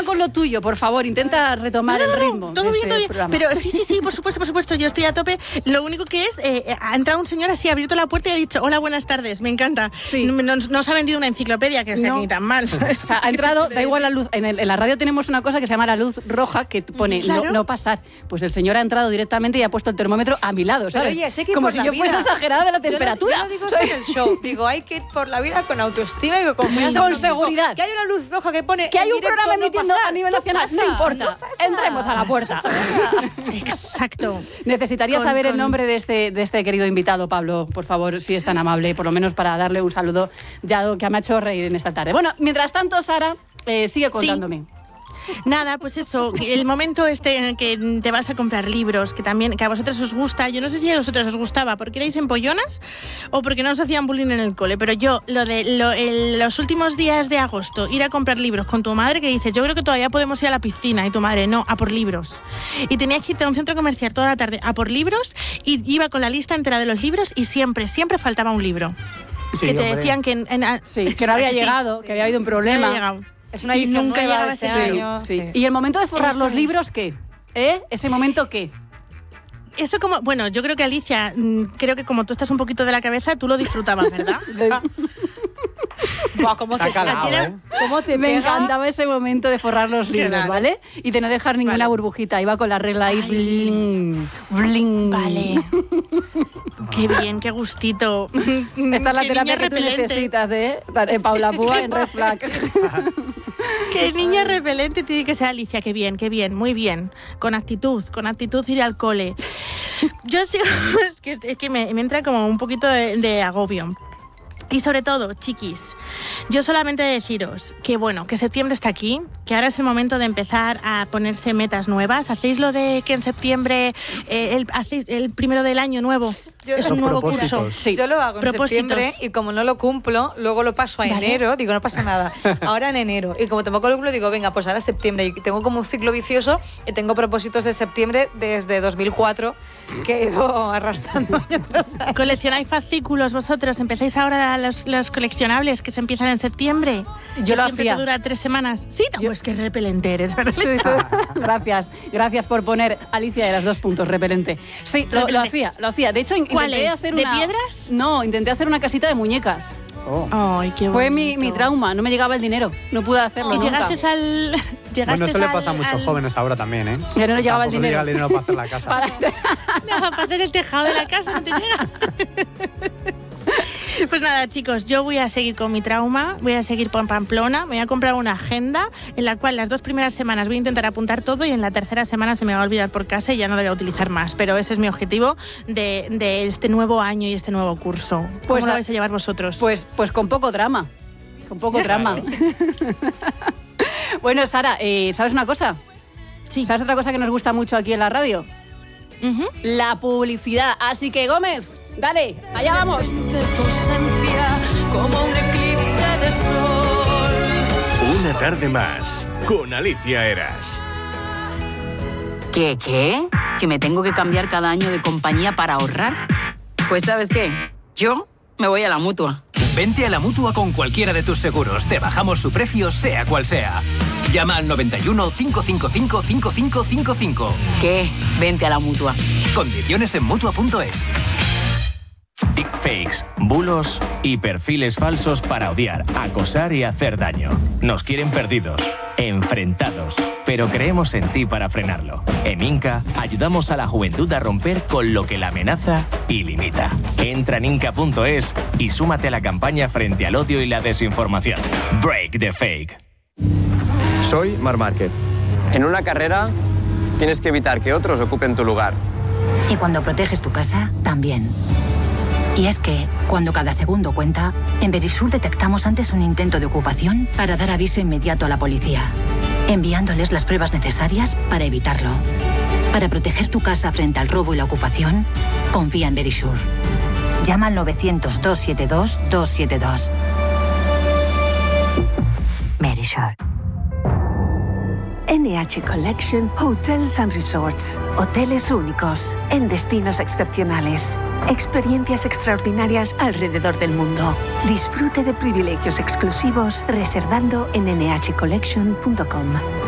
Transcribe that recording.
Continúa con lo tuyo, por favor, intenta retomar el ritmo. Todo bien, todo bien. Programa. Pero sí, por supuesto, yo estoy a tope. Lo único que es, ha entrado un señor así, ha abierto la puerta y ha dicho, hola, buenas tardes, me encanta. Sí. Nos ha vendido una enciclopedia, que sea ni tan mal. O sea, ha entrado, da igual la luz. En la radio tenemos una cosa que se llama la luz roja, que pone ¿Claro? no pasar. Pues el señor ha entrado directamente y ha puesto el termómetro a mi lado, ¿sabes? Pero oye, sé que como por si la yo vida, fuese exagerada de la temperatura. Yo lo digo en el show. Digo, hay que ir por la vida con autoestima y con confianza. Con seguridad. Que hay una luz roja que pone Que hay en un directo, programa no emitiendo pasa, a nivel nacional, no importa. pasa. Entremos a la puerta. Exacto. Necesitaría saber el nombre de este querido invitado, Pablo, por favor, si es tan amable, por lo menos para darle un saludo, ya que me ha hecho reír en esta tarde. Bueno, mientras tanto, Sara, sigue contándome. Nada, pues eso, el momento en el que te vas a comprar libros, que a vosotros os gusta, yo no sé si a vosotros os gustaba porque erais empollonas o porque no os hacían bullying en el cole, pero yo, los últimos días de agosto, ir a comprar libros con tu madre que dices, yo creo que todavía podemos ir a la piscina, y tu madre, no, a por libros. Y tenías que irte a un centro comercial toda la tarde a por libros, y iba con la lista entera de los libros y siempre faltaba un libro. Sí, que te hombre. decían que que no había llegado, que había habido un problema. No había llegado. Es una Y edición nunca nueva llegaba de este ese año. Sí. ¿Y el momento de forrar Eso los es. libros qué? ¿Ese momento qué? Eso bueno, yo creo que Alicia, creo que como tú estás un poquito de la cabeza, tú lo disfrutabas, ¿verdad? Buah, ¿cómo Está te calado, tira- ¿Cómo te Me pega? encantaba ese momento de forrar los libros, Claro. ¿vale? Y de no dejar ninguna Vale. burbujita. Iba con la regla ahí, Ay. bling, bling. Vale. Qué bien, qué gustito. Esta es la Qué terapia niña que tú repelente. necesitas, Paula Púa en Red Flag. Qué niña repelente tiene que ser Alicia. Qué bien, muy bien. Con actitud ir al cole. Yo sí, es que me entra como un poquito de agobio. Y sobre todo, chiquis, yo solamente deciros que que septiembre está aquí, que ahora es el momento de empezar a ponerse metas nuevas. ¿Hacéis lo de que en septiembre hacéis el primero del año nuevo? Yo- Es un nuevo Propósitos. curso. Sí. Yo lo hago en Propósitos. septiembre y como no lo cumplo, luego lo paso a Vale. enero, digo, no pasa nada. Ahora en enero. Y como tampoco lo cumplo, digo, venga, pues ahora septiembre. Y tengo como un ciclo vicioso y tengo propósitos de septiembre desde 2004 que he ido arrastrando año tras año. ¿Coleccionáis fascículos vosotros? ¿Empezáis ahora los coleccionables que se empiezan en septiembre? Yo Que lo siempre hacía. te dura 3 semanas. Sí, pues qué repelente eres. Sí. Gracias por poner Alicia de las 2 puntos, repelente. Sí, lo hacía. De hecho, ¿Cuál intenté es? hacer ¿De una... piedras? No, intenté hacer una casita de muñecas. Oh. Ay, qué Fue bonito. mi trauma, no me llegaba el dinero, no pude hacerlo ¿Y nunca. llegaste al...? Bueno, eso le pasa a muchos al- jóvenes ahora también, ¿eh? Que no le llegaba el Tampoco dinero. llega el dinero para hacer la casa. No, para hacer el tejado de la casa no te llega. Pues nada, chicos, yo voy a seguir con mi trauma, voy a seguir por Pamplona, me voy a comprar una agenda en la cual las 2 primeras semanas voy a intentar apuntar todo y en la tercera semana se me va a olvidar por casa y ya no lo voy a utilizar más. Pero ese es mi objetivo de este nuevo año y este nuevo curso. ¿Cómo Pues lo vais a llevar vosotros? Pues con poco drama. Con poco drama. Bueno, Sara, ¿sabes una cosa? sí. ¿Sabes otra cosa que nos gusta mucho aquí en la radio? Ujú. La publicidad. Así que, Gómez, dale, allá vamos. De tu ausencia como un eclipse de sol. Una tarde más con Alicia Eras. ¿Qué? ¿Que me tengo que cambiar cada año de compañía para ahorrar? Pues ¿sabes qué? Yo me voy a la Mutua. Vente a la Mutua con cualquiera de tus seguros. Te bajamos su precio, sea cual sea. Llama al 91 555 5555. ¿Qué? Vente a la Mutua. Condiciones en Mutua.es. Deepfakes, bulos y perfiles falsos para odiar, acosar y hacer daño. Nos quieren perdidos, enfrentados, pero creemos en ti para frenarlo. En Inca ayudamos a la juventud a romper con lo que la amenaza y limita. Entra en Inca.es y súmate a la campaña frente al odio y la desinformación. Break the fake. Soy Marc Márquez. En una carrera tienes que evitar que otros ocupen tu lugar. Y cuando proteges tu casa, también. Y es que, cuando cada segundo cuenta, en Verisur detectamos antes un intento de ocupación para dar aviso inmediato a la policía, enviándoles las pruebas necesarias para evitarlo. Para proteger tu casa frente al robo y la ocupación, confía en Verisur. Llama al 900-272-272. Verisur. NH Collection Hotels and Resorts. Hoteles únicos, en destinos excepcionales. Experiencias extraordinarias alrededor del mundo. Disfrute de privilegios exclusivos reservando en nhcollection.com.